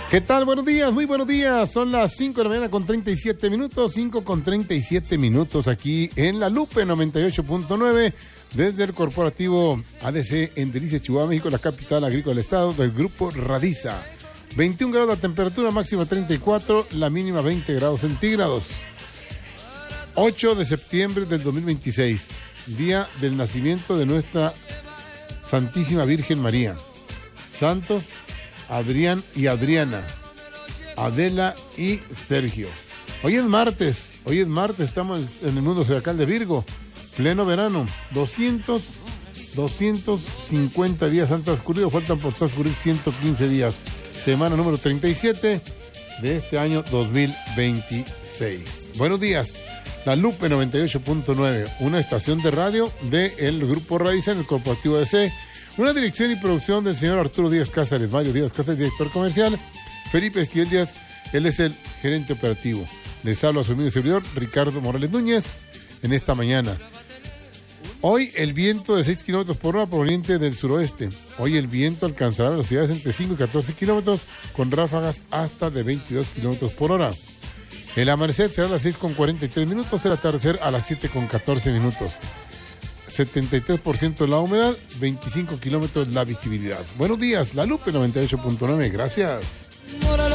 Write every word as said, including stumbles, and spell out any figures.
¿Qué tal? Buenos días, muy buenos días. Son las cinco de la mañana con treinta y siete minutos, cinco con treinta y siete minutos aquí en La Lupe noventa y ocho punto nueve desde el corporativo A D C en Delicias, Chihuahua, México, la capital agrícola del estado del grupo Radiza. veintiún grados la temperatura, máxima treinta y cuatro, la mínima veinte grados centígrados. ocho de septiembre del dos mil veintiséis, día del nacimiento de nuestra Santísima Virgen María. Santos Adrián y Adriana, Adela y Sergio. Hoy es martes, hoy es martes, estamos en el mundo zodiacal de Virgo, pleno verano, doscientos, doscientos cincuenta días han transcurrido, faltan por transcurrir ciento quince días, semana número treinta y siete de este año dos mil veintiséis. Buenos días, La Lupe noventa y ocho punto nueve, una estación de radio del Grupo Radiza en el corporativo A D C. Una dirección y producción del señor Arturo Díaz Cázares, Mario Díaz Cázares, director comercial, Felipe Esquivel Díaz, él es el gerente operativo. Les hablo a su amigo y servidor, Ricardo Morales Núñez, en esta mañana. Hoy el viento de seis kilómetros por hora proveniente del suroeste. Hoy el viento alcanzará velocidades entre cinco y catorce kilómetros, con ráfagas hasta de veintidós kilómetros por hora. El amanecer será a las seis con cuarenta y tres minutos, el atardecer a las siete con catorce minutos. setenta y tres por ciento la humedad, veinticinco kilómetros la visibilidad. Buenos días, La Lupe noventa y ocho punto nueve, gracias.